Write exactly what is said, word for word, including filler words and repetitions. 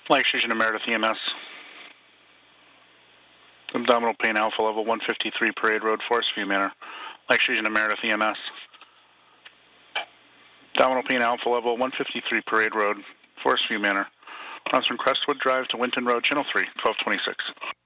Light Station to Meredith E M S. Abdominal pain alpha level one fifty-three Parade Road, Forest View Manor. Light Station to Meredith E M S. Abdominal pain alpha level one fifty-three Parade Road, Forest View Manor. Runs from Crestwood Drive to Winton Road, Channel three, twelve twenty-six.